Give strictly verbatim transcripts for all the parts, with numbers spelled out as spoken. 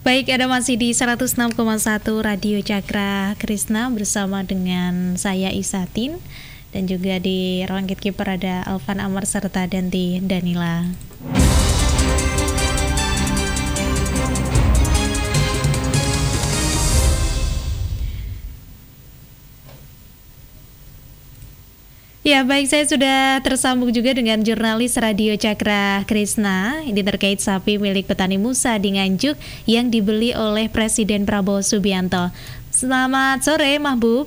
Baik, ada masih di seratus enam koma satu Radio Cakra Krisna bersama dengan saya Isatin, dan juga di ruang gatekeeper ada Alvan Amar serta Danti Danila. Ya, baik, saya sudah tersambung juga dengan jurnalis Radio Cakra Krisna. Ini terkait sapi milik petani Musa di Nganjuk yang dibeli oleh Presiden Prabowo Subianto. Selamat sore, Mahbub.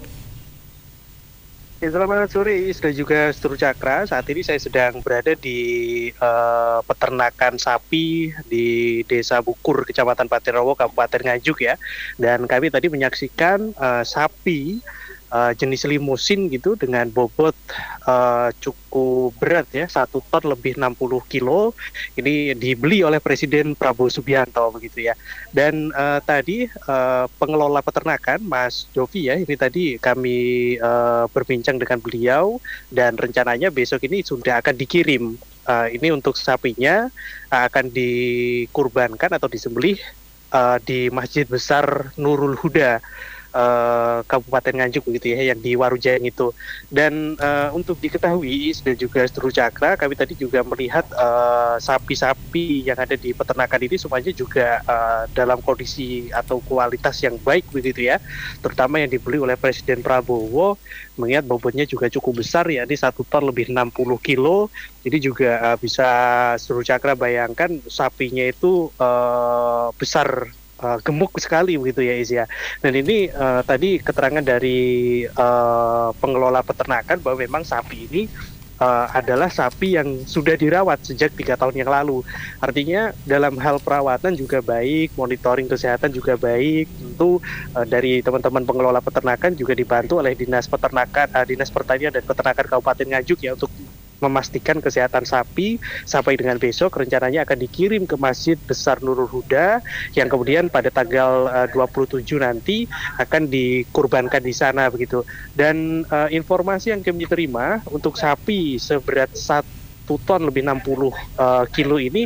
Ya, selamat sore, dan juga seluruh Cakra. Saat ini saya sedang berada di uh, peternakan sapi di Desa Bukur, Kecamatan Patirowo, Kabupaten Nganjuk ya. Dan kami tadi menyaksikan uh, sapi Uh, jenis limusin gitu dengan bobot uh, cukup berat ya, satu ton lebih enam puluh kilo. Ini dibeli oleh Presiden Prabowo Subianto begitu ya. Dan uh, tadi uh, pengelola peternakan Mas Jovi ya, ini tadi kami uh, berbincang dengan beliau, dan rencananya besok ini sudah akan dikirim. Uh, ini untuk sapinya uh, akan dikurbankan atau disembelih uh, di Masjid Besar Nurul Huda, Uh, Kabupaten Nganjuk begitu ya, yang di Warujayang itu. Dan uh, untuk diketahui dan juga seluruh Cakra, kami tadi juga melihat uh, sapi-sapi yang ada di peternakan ini semuanya juga uh, dalam kondisi atau kualitas yang baik begitu ya, terutama yang dibeli oleh Presiden Prabowo, mengingat bobotnya juga cukup besar ya, ini satu ton lebih enam puluh kilo. Jadi juga uh, bisa seluruh Cakra bayangkan sapinya itu uh, besar, Uh, gemuk sekali begitu ya Is ya. Dan ini uh, tadi keterangan dari uh, pengelola peternakan bahwa memang sapi ini uh, adalah sapi yang sudah dirawat sejak tiga tahun yang lalu. Artinya dalam hal perawatan juga baik, monitoring kesehatan juga baik. Tentu uh, dari teman-teman pengelola peternakan juga dibantu oleh Dinas Peternakan, uh, Dinas Pertanian dan Peternakan Kabupaten Nganjuk ya, untuk memastikan kesehatan sapi. Sampai dengan besok rencananya akan dikirim ke Masjid Besar Nurul Huda, yang kemudian pada tanggal uh, dua puluh tujuh nanti akan dikurbankan di sana begitu. Dan uh, informasi yang kami terima untuk sapi seberat satu ton lebih enam puluh uh, kilo ini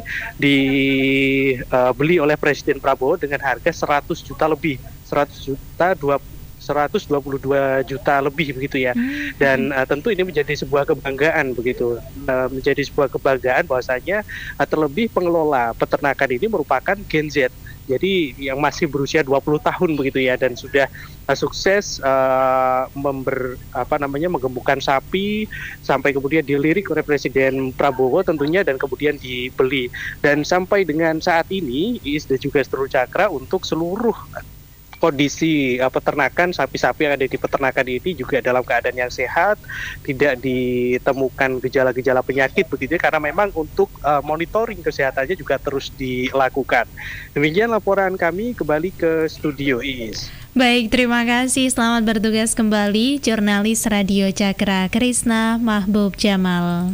dibeli uh, oleh Presiden Prabowo dengan harga seratus juta lebih, seratus juta seratus dua puluh dua juta lebih begitu ya. Dan uh, tentu ini menjadi sebuah kebanggaan begitu, uh, menjadi sebuah kebanggaan bahwasanya uh, terlebih pengelola peternakan ini merupakan Gen Z, jadi yang masih berusia dua puluh tahun begitu ya, dan sudah uh, sukses uh, member apa namanya menggemukkan sapi sampai kemudian dilirik oleh Presiden Prabowo tentunya, dan kemudian dibeli. Dan sampai dengan saat ini Is dan juga seluruh Cakra, untuk seluruh kondisi uh, peternakan sapi-sapi yang ada di peternakan ini juga dalam keadaan yang sehat, tidak ditemukan gejala-gejala penyakit begitu, karena memang untuk uh, monitoring kesehatannya juga terus dilakukan. Demikian laporan kami, kembali ke studio Is. Baik, terima kasih. Selamat bertugas kembali, jurnalis Radio Cakra Krisna Mahbub Jamal.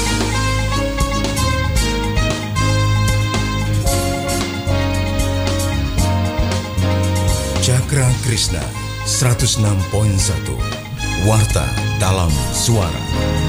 Cakra Krisna seratus enam koma satu, Warta dalam Suara.